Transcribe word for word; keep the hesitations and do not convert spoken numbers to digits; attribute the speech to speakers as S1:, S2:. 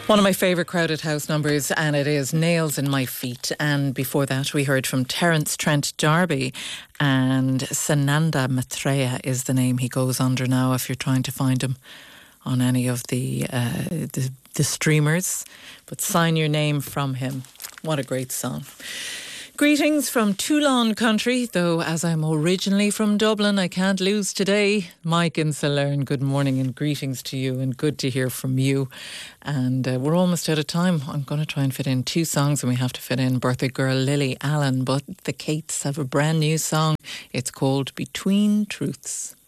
S1: One of my favourite Crowded House numbers, and it is Nails in My Feet. And before that, we heard from Terence Trent D'Arby, and Sananda Maitreya is the name he goes under now if you're trying to find him on any of the, uh, the, the streamers. But sign your name from him. What a great song. Greetings from Toulon country, though as I'm originally from Dublin, I can't lose today. Mike in Salerne, good morning and greetings to you, and good to hear from you. And uh, we're almost out of time. I'm going to try and fit in two songs, and we have to fit in birthday girl Lily Allen, but the Kates have a brand new song. It's called Between Truths.